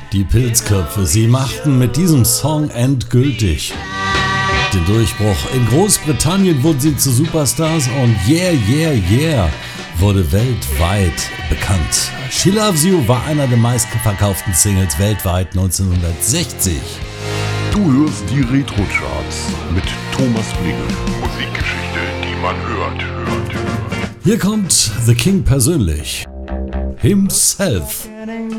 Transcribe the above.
Die Pilzköpfe, sie machten mit diesem Song endgültig den Durchbruch. In Großbritannien wurden sie zu Superstars und Yeah, Yeah, Yeah wurde weltweit bekannt. She Loves You war einer der meistverkauften Singles weltweit 1960. Du hörst die Retro-Charts mit Thomas Blingel. Musikgeschichte, die man hört. Hier kommt The King persönlich. Himself.